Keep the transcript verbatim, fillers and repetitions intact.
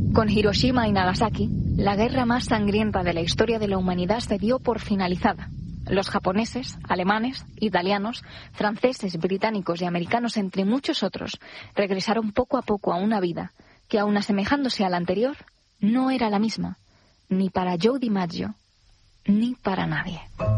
Con Hiroshima y Nagasaki, la guerra más sangrienta de la historia de la humanidad se dio por finalizada. Los japoneses, alemanes, italianos, franceses, británicos y americanos, entre muchos otros, regresaron poco a poco a una vida que, aun asemejándose a la anterior, no era la misma, ni para Joe DiMaggio, ni para nadie.